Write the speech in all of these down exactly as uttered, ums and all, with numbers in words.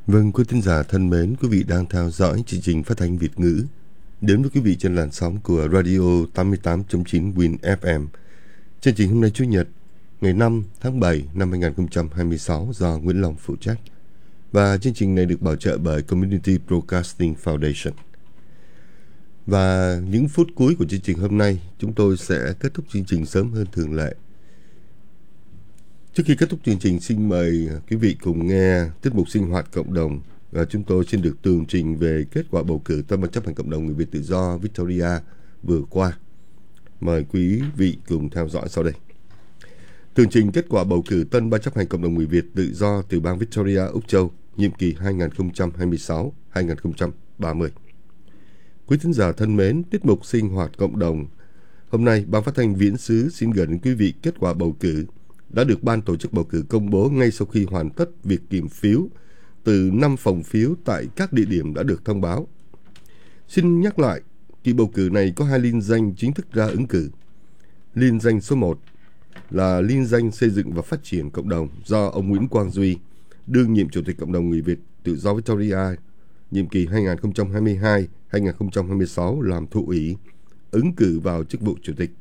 Vâng, quý thính giả thân mến, quý vị đang theo dõi chương trình phát thanh Việt ngữ đến với quý vị trên làn sóng của Radio tám mươi tám chấm chín Win ép em. Chương trình hôm nay Chủ nhật, ngày năm tháng bảy năm hai nghìn không trăm hai mươi sáu do Nguyễn Long phụ trách. Và chương trình này được bảo trợ bởi Community Broadcasting Foundation. Và những phút cuối của chương trình hôm nay, chúng tôi sẽ kết thúc chương trình sớm hơn thường lệ. Trước khi kết thúc chương trình, xin mời quý vị cùng nghe tiết mục sinh hoạt cộng đồng. Và chúng tôi xin được tường trình về kết quả bầu cử Tân ban chấp hành cộng đồng người Việt tự do Victoria vừa qua. Mời quý vị cùng theo dõi sau đây. Tường trình kết quả bầu cử Tân ban chấp hành cộng đồng người Việt tự do từ bang Victoria, Úc Châu, nhiệm kỳ hai nghìn không trăm hai mươi sáu đến hai nghìn không trăm ba mươi. Quý thính giả thân mến, tiết mục sinh hoạt cộng đồng. Hôm nay, Ban Phát thanh Viễn xứ xin gửi đến quý vị kết quả bầu cử đã được ban tổ chức bầu cử công bố ngay sau khi hoàn tất việc kiểm phiếu từ năm phòng phiếu tại các địa điểm đã được thông báo. Xin nhắc lại, kỳ bầu cử này có hai liên danh chính thức ra ứng cử. Liên danh số một là liên danh xây dựng và phát triển cộng đồng do ông Nguyễn Quang Duy, đương nhiệm Chủ tịch Cộng đồng người Việt tự do Victoria, nhiệm kỳ hai nghìn không trăm hai mươi hai đến hai nghìn không trăm hai mươi sáu làm thụ ủy, ứng cử vào chức vụ Chủ tịch.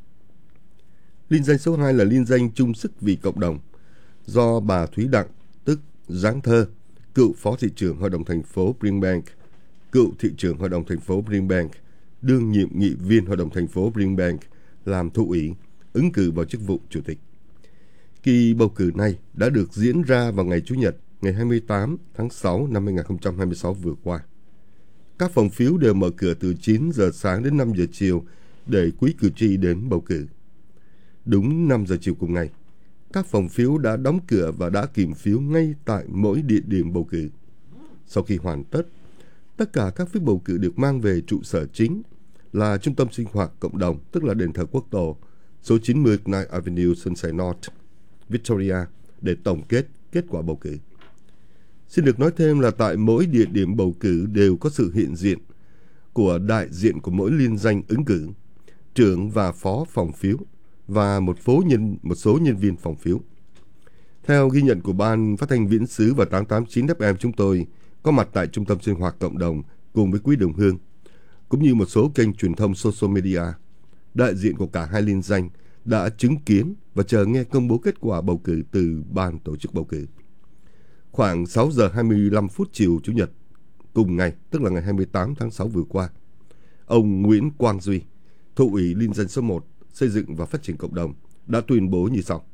Liên danh số hai là liên danh chung sức vì cộng đồng do bà Thúy Đặng, tức Giáng Thơ, cựu Phó Thị trưởng Hội đồng thành phố Brimbank, cựu Thị trưởng Hội đồng thành phố Brimbank, đương nhiệm nghị viên Hội đồng thành phố Brimbank làm thụ ủy, ứng cử vào chức vụ Chủ tịch. Kỳ bầu cử này đã được diễn ra vào ngày Chủ nhật, ngày hai mươi tám tháng sáu năm hai nghìn không trăm hai mươi sáu vừa qua. Các phòng phiếu đều mở cửa từ chín giờ sáng đến năm giờ chiều để quý cử tri đến bầu cử. Đúng năm giờ chiều cùng ngày, các phòng phiếu đã đóng cửa và đã kiểm phiếu ngay tại mỗi địa điểm bầu cử. Sau khi hoàn tất, tất cả các phiếu bầu cử được mang về trụ sở chính là Trung tâm sinh hoạt cộng đồng, tức là đền thờ Quốc tổ, số chín mươi Knight Avenue, Sunshine North, Victoria, để tổng kết kết quả bầu cử. Xin được nói thêm là tại mỗi địa điểm bầu cử đều có sự hiện diện của đại diện của mỗi liên danh ứng cử, trưởng và phó phòng phiếu, và một số nhân một số nhân viên phòng phiếu. Theo ghi nhận của Ban Phát thanh Viễn xứ và tám tám chín ép em, chúng tôi có mặt tại Trung tâm sinh hoạt cộng đồng cùng với quý đồng hương, cũng như một số kênh truyền thông social media. Đại diện của cả hai liên danh đã chứng kiến và chờ nghe công bố kết quả bầu cử từ ban tổ chức bầu cử. Khoảng sáu giờ hai mươi lăm phút chiều Chủ nhật cùng ngày, tức là ngày hai mươi tám tháng sáu vừa qua, ông Nguyễn Quang Duy, thụ ủy liên danh số một xây dựng và phát triển cộng đồng, đã tuyên bố như sau.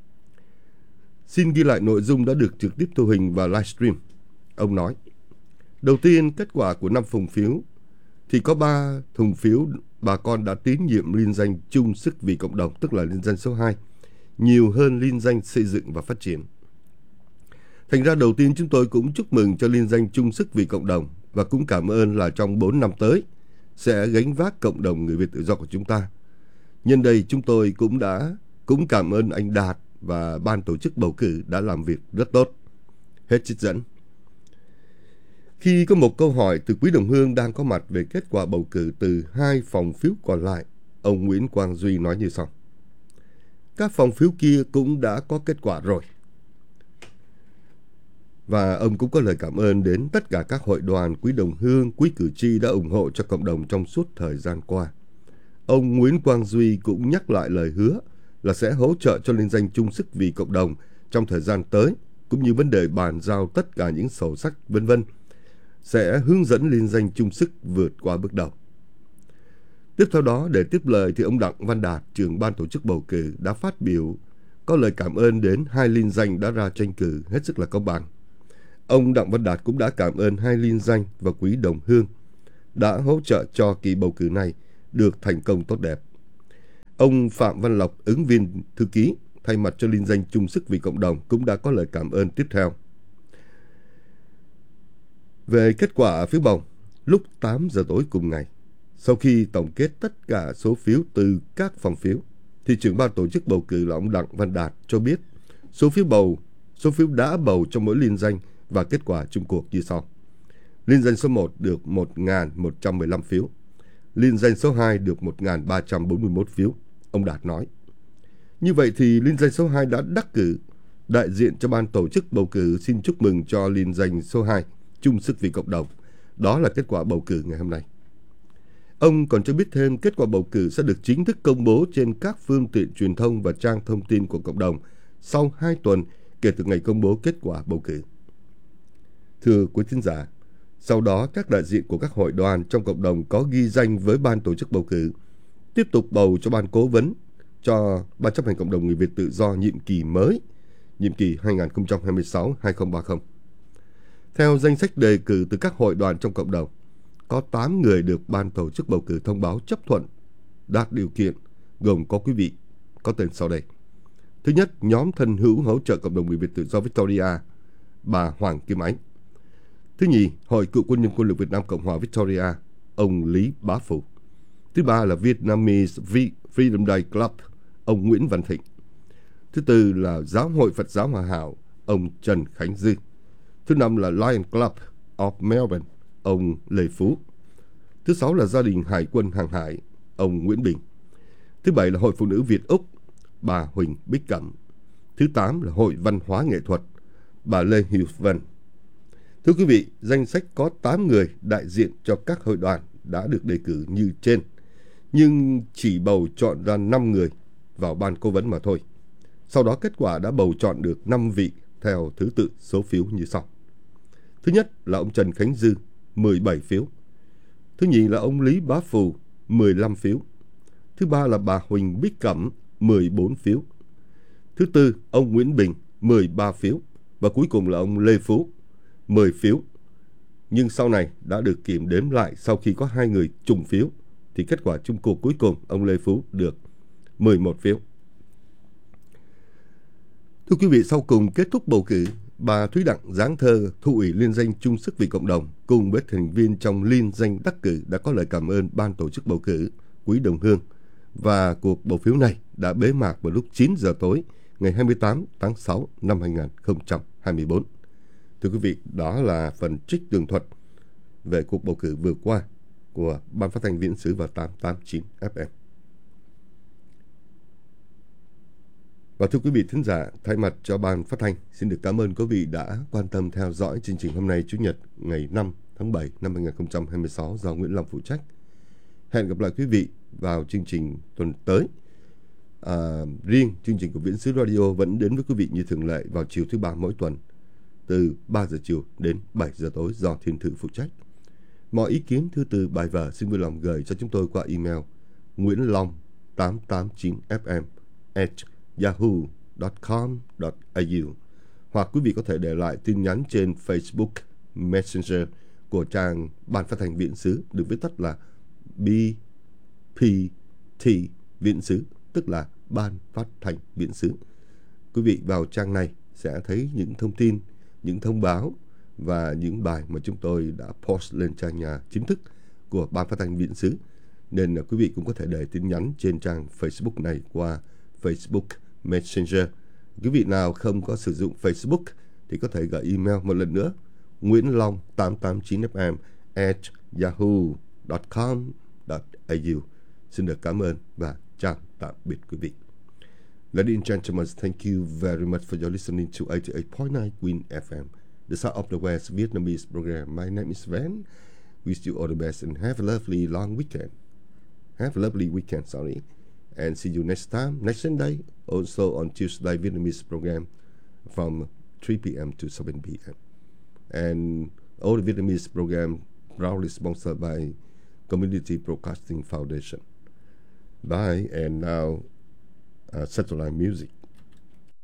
Xin ghi lại nội dung đã được trực tiếp thu hình và livestream. Ông nói, đầu tiên kết quả của năm phòng phiếu thì có ba thùng phiếu bà con đã tín nhiệm liên danh chung sức vì cộng đồng, tức là liên danh số hai, nhiều hơn liên danh xây dựng và phát triển. Thành ra đầu tiên chúng tôi cũng chúc mừng cho liên danh chung sức vì cộng đồng và cũng cảm ơn là trong bốn năm tới sẽ gánh vác cộng đồng người Việt tự do của chúng ta. Nhân đây chúng tôi cũng đã cũng cảm ơn anh Đạt và ban tổ chức bầu cử đã làm việc rất tốt. Hết trích dẫn. Khi có một câu hỏi từ quý đồng hương đang có mặt về kết quả bầu cử từ hai phòng phiếu còn lại, ông Nguyễn Quang Duy nói như sau. Các phòng phiếu kia cũng đã có kết quả rồi. Và ông cũng có lời cảm ơn đến tất cả các hội đoàn, quý đồng hương, quý cử tri đã ủng hộ cho cộng đồng trong suốt thời gian qua. Ông Nguyễn Quang Duy cũng nhắc lại lời hứa là sẽ hỗ trợ cho liên danh chung sức vì cộng đồng trong thời gian tới, cũng như vấn đề bàn giao tất cả những sổ sách vân vân, sẽ hướng dẫn liên danh chung sức vượt qua bước đầu. Tiếp theo đó, để tiếp lời thì ông Đặng Văn Đạt, trưởng ban tổ chức bầu cử, đã phát biểu có lời cảm ơn đến hai liên danh đã ra tranh cử hết sức là công bằng. Ông Đặng Văn Đạt cũng đã cảm ơn hai liên danh và quý đồng hương đã hỗ trợ cho kỳ bầu cử này được thành công tốt đẹp. Ông Phạm Văn Lộc, ứng viên thư ký, thay mặt cho liên danh chung sức vì cộng đồng, cũng đã có lời cảm ơn tiếp theo. Về kết quả phiếu bầu, lúc tám giờ tối cùng ngày, sau khi tổng kết tất cả số phiếu từ các phòng phiếu, thì trưởng ban tổ chức bầu cử là ông Đặng Văn Đạt cho biết số phiếu bầu, số phiếu đã bầu trong mỗi liên danh và kết quả chung cuộc như sau. Liên danh số một được một nghìn một trăm mười lăm phiếu. Liên danh số hai được một nghìn ba trăm bốn mươi mốt phiếu, ông Đạt nói. Như vậy thì liên danh số hai đã đắc cử đại diện cho ban tổ chức bầu cử xin chúc mừng cho liên danh số hai, chung sức vì cộng đồng. Đó là kết quả bầu cử ngày hôm nay. Ông còn cho biết thêm kết quả bầu cử sẽ được chính thức công bố trên các phương tiện truyền thông và trang thông tin của cộng đồng sau hai tuần kể từ ngày công bố kết quả bầu cử. Thưa quý thính giả, sau đó các đại diện của các hội đoàn trong cộng đồng có ghi danh với ban tổ chức bầu cử tiếp tục bầu cho ban cố vấn cho Ban chấp hành cộng đồng người Việt tự do nhiệm kỳ mới, nhiệm kỳ hai nghìn không trăm hai mươi sáu đến hai nghìn không trăm ba mươi. Theo danh sách đề cử từ các hội đoàn trong cộng đồng, có tám người được ban tổ chức bầu cử thông báo chấp thuận đạt điều kiện, gồm có quý vị có tên sau đây. Thứ nhất, nhóm thân hữu hỗ trợ cộng đồng người Việt tự do Victoria, bà Hoàng Kim Ánh. Thứ nhì, Hội Cựu quân nhân quân lực Việt Nam Cộng hòa Victoria, ông Lý Bá Phù. Thứ ba là Vietnamese Freedom Day Club, ông Nguyễn Văn Thịnh. Thứ tư là Giáo hội Phật giáo Hòa hảo, ông Trần Khánh Dư. Thứ năm là Lion Club of Melbourne, ông Lê Phú. Thứ sáu là Gia đình Hải quân Hàng hải, ông Nguyễn Bình. Thứ bảy là Hội Phụ nữ Việt Úc, bà Huỳnh Bích Cẩm. Thứ tám là Hội Văn hóa Nghệ thuật, bà Lê Hiếu Vân. Thưa quý vị, danh sách có tám người đại diện cho các hội đoàn đã được đề cử như trên, nhưng chỉ bầu chọn ra năm người vào ban cố vấn mà thôi. Sau đó kết quả đã bầu chọn được năm vị theo thứ tự số phiếu như sau. Thứ nhất là ông Trần Khánh Dư, mười bảy phiếu. Thứ nhì là ông Lý Bá Phù, mười lăm phiếu. Thứ ba là bà Huỳnh Bích Cẩm, mười bốn phiếu. Thứ tư, ông Nguyễn Bình, mười ba phiếu. Và cuối cùng là ông Lê Phú, mười phiếu. Nhưng sau này đã được kiểm đếm lại sau khi có hai người trùng phiếu, thì kết quả chung cuộc cuối cùng ông Lê Phú được mười một phiếu. Thưa quý vị, sau cùng kết thúc bầu cử, bà Thúy Đặng Giáng Thơ, Thu ủy liên danh chung sức vì cộng đồng, cùng với thành viên trong liên danh đắc cử đã có lời cảm ơn ban tổ chức bầu cử, quý đồng hương. Và cuộc bầu phiếu này đã bế mạc vào lúc chín giờ tối ngày hai mươi tám tháng sáu năm hai nghìn không trăm hai mươi tư. Thưa quý vị, đó là phần trích tường thuật về cuộc bầu cử vừa qua của Ban Phát thanh Viễn xứ và tám tám chín ép em. Và thưa quý vị thính giả, thay mặt cho Ban Phát thanh, xin được cảm ơn quý vị đã quan tâm theo dõi chương trình hôm nay Chủ nhật ngày năm tháng bảy năm hai nghìn không trăm hai mươi sáu do Nguyễn Long phụ trách. Hẹn gặp lại quý vị vào chương trình tuần tới. À, riêng chương trình của Viễn xứ Radio vẫn đến với quý vị như thường lệ vào chiều thứ ba mỗi tuần, từ ba giờ chiều đến bảy giờ tối do Thiên Thư phụ trách. Mọi ý kiến, thư từ, bài vở xin vui lòng gửi cho chúng tôi qua email nguyễn long tám tám chín ép em at yahoo chấm com chấm a u, hoặc quý vị có thể để lại tin nhắn trên Facebook Messenger của trang Ban Phát thanh Viễn xứ, được viết tắt là bê pê tê Viễn xứ, tức là Ban Phát thanh Viễn xứ. Quý vị vào trang này sẽ thấy những thông tin, những thông báo và những bài mà chúng tôi đã post lên trang nhà chính thức của Ban Phát thanh Viễn xứ. Nên là quý vị cũng có thể để tin nhắn trên trang Facebook này qua Facebook Messenger. Quý vị nào không có sử dụng Facebook thì có thể gửi email một lần nữa nguyễn long tám tám chín ép em at yahoo chấm com chấm a u. Xin được cảm ơn và chào tạm biệt quý vị. Ladies and gentlemen, thank you very much for your listening to eighty-eight point nine Win ép em, the South of the West Vietnamese program. My name is Van. Wish you all the best and have a lovely long weekend. Have a lovely weekend, sorry. And see you next time, next Sunday, also on Tuesday Vietnamese program from three p.m. to seven p.m. And all the Vietnamese program proudly sponsored by Community Broadcasting Foundation. Bye, and now uh, satellite music.